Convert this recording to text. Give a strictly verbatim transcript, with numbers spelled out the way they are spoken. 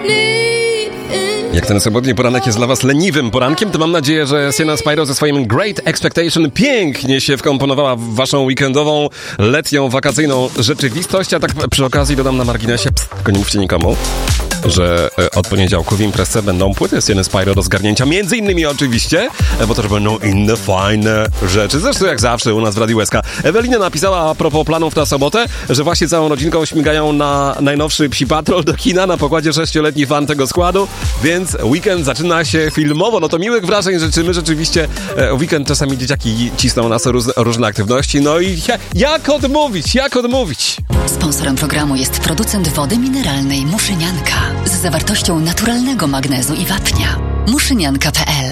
Jak ten sobotni poranek jest dla was leniwym porankiem, to mam nadzieję, że Sienna Spyro ze swoim Great Expectation pięknie się wkomponowała w waszą weekendową, letnią, wakacyjną rzeczywistość. A tak przy okazji dodam na marginesie, pst, tylko nie mówcie nikomu, że od poniedziałku w imprezce będą płyty Sienny Spyro do zgarnięcia, między innymi oczywiście, bo też będą inne fajne rzeczy. Zresztą jak zawsze u nas w Radiu S K. Ewelina napisała a propos planów na sobotę, że właśnie całą rodzinką śmigają na najnowszy Psi Patrol do kina na pokładzie sześcioletni fan tego składu, więc weekend zaczyna się filmowo. No to miłych wrażeń życzymy. Rzeczywiście weekend czasami dzieciaki cisną nas o różne, różne aktywności. No i jak odmówić? Jak odmówić? Sponsorem programu jest producent wody mineralnej Muszynianka z zawartością naturalnego magnezu i wapnia. muszynianka kropka p l